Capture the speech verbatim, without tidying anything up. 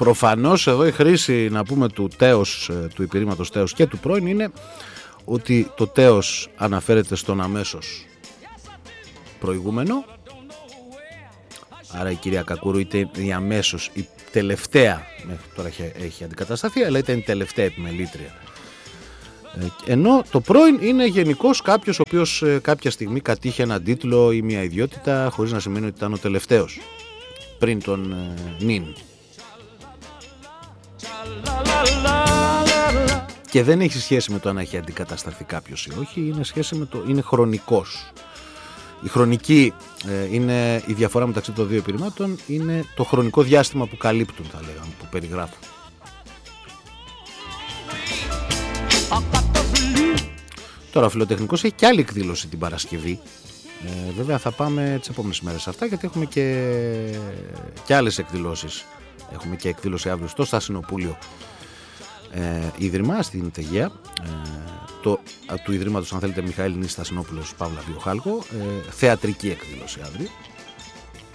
Προφανώς εδώ η χρήση, να πούμε, του τέος, του υπηρήματος τέος και του πρώην είναι ότι το τέος αναφέρεται στον αμέσως προηγούμενο. Άρα η κυρία Κακούρου είτε η αμέσως η τελευταία, μέχρι τώρα έχει, έχει αντικατασταθεί, αλλά ήταν η τελευταία επιμελήτρια. Ε, ενώ το πρώην είναι γενικώς κάποιος ο οποίος ε, κάποια στιγμή κατήχε έναν τίτλο ή μια ιδιότητα, χωρίς να σημαίνει ότι ήταν ο τελευταίος πριν τον ε, νυν. Και δεν έχει σχέση με το αν έχει αντικατασταθεί κάποιος ή όχι, είναι σχέση με το, είναι χρονικός. Η χρονική ε, είναι η διαφορά μεταξύ των δύο επιρρημάτων, είναι το χρονικό διάστημα που καλύπτουν, θα λέγαμε, που περιγράφουν. Τώρα ο Φιλοτεχνικός έχει και άλλη εκδήλωση την Παρασκευή. Ε, βέβαια θα πάμε τις επόμενες μέρες αυτά, γιατί έχουμε και, και άλλες εκδηλώσεις. Έχουμε και εκδήλωση αύριο στο Στασινοπούλιο ε, Ίδρυμα στην Τεγέα, ε, το, του Ιδρύματος, αν θέλετε, Μιχαήλ Νης Στασινόπουλος Παύλα Βιοχάλκο, ε, θεατρική εκδήλωση αύριο.